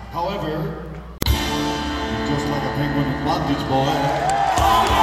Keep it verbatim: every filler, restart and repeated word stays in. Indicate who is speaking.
Speaker 1: However, just like a penguin in bondage, boy.